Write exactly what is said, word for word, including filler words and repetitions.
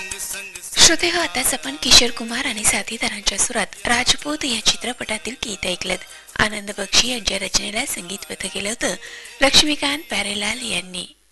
श्रोते हो, आताच आपण किशोर कुमार आणि साथीदारांच्या सुरात राजपूत या चित्रपटातील गीत ऐकलत. आनंद बक्षी यांच्या रचनेला संगीतबद्ध केलं होतं लक्ष्मीकांत प्यारेलाल यांनी.